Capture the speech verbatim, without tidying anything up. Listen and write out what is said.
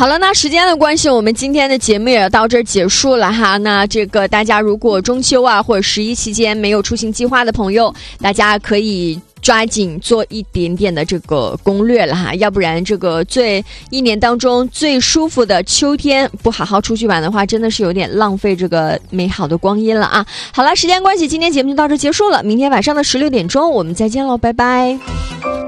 好了，那时间的关系，我们今天的节目也到这儿结束了哈。那这个大家如果中秋啊或者十一期间没有出行计划的朋友，大家可以抓紧做一点点的这个攻略了哈，要不然这个最一年当中最舒服的秋天不好好出去玩的话，真的是有点浪费这个美好的光阴了啊。好了，时间关系，今天节目就到这结束了，明天晚上的十六点钟我们再见喽，拜拜。